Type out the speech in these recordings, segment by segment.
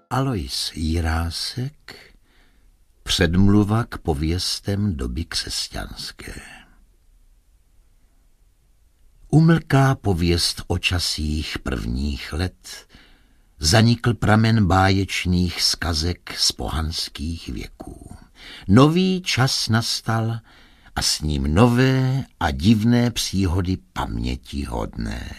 Alois Jirásek, předmluva k pověstem doby křesťanské. Umlká pověst o časích prvních let, zanikl pramen báječných zkazek z pohanských věků. Nový čas nastal a s ním nové a divné příhody pamětihodné.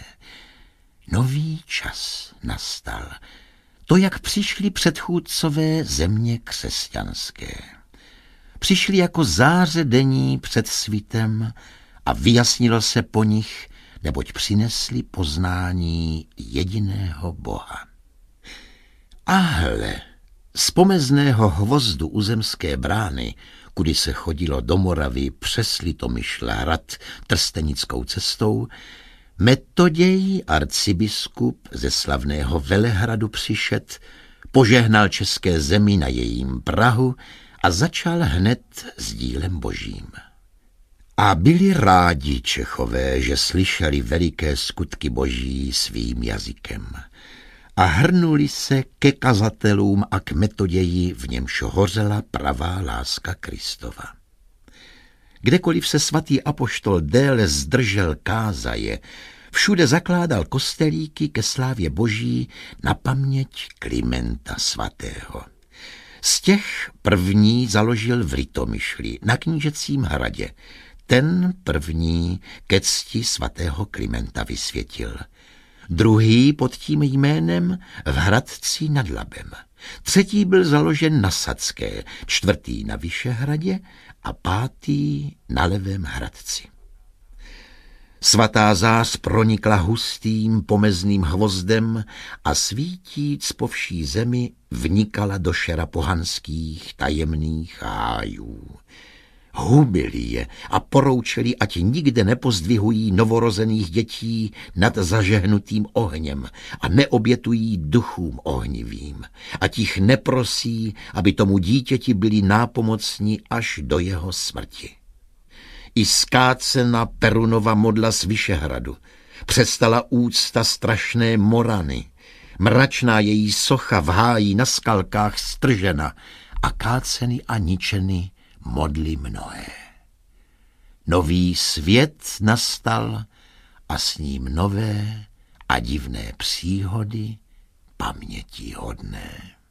Nový čas nastal. To, jak přišli předchůdcové země křesťanské. Přišli jako záře denní před svitem a vyjasnilo se po nich, neboť přinesli poznání jediného Boha. A hle, z pomezného hvozdu u zemské brány, kudy se chodilo do Moravy přes Litomyšl hrad trstenickou cestou, Metoděj arcibiskup ze slavného Velehradu přišet, požehnal české zemi na jejím prahu a začal hned s dílem božím. A byli rádi Čechové, že slyšeli veliké skutky boží svým jazykem. A hrnuli se ke kazatelům a k Metoději, v němž hořela pravá láska Kristova. Kdekoliv se svatý apoštol déle zdržel kázaje, všude zakládal kostelíky ke slávě boží na paměť Klimenta svatého. Z těch první založil v Litomyšli na Knížecím hradě. Ten první ke cti svatého Klimenta vysvětil. Druhý pod tím jménem v Hradci nad Labem. Třetí byl založen na Sadské, čtvrtý na Vyšehradě a pátý na Levém Hradci. Svatá zář pronikla hustým pomezným hvozdem a svítíc po vší zemi vnikala do šera pohanských tajemných hájů. Hubili je a poroučeli, ať nikde nepozdvihují novorozených dětí nad zažehnutým ohněm a neobětují duchům ohnivým, ať jich neprosí, aby tomu dítěti byli nápomocní až do jeho smrti. I skácena Perunova modla z Vyšehradu, přestala úcta strašné Morany, mračná její socha v háji na skalkách stržena a káceny a ničeny modly mnohé. Nový svět nastal a s ním nové a divné příhody pamětihodné.